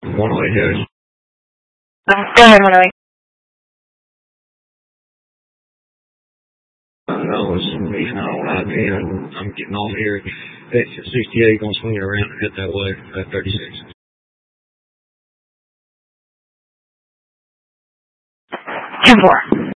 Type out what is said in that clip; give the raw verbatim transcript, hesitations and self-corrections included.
one oh eight here. Um, go ahead, one oh eight. Uh, no, it's me now. I'm, I'm getting off here at sixty-eight, gonna swing it around and head that way at thirty-six. ten four.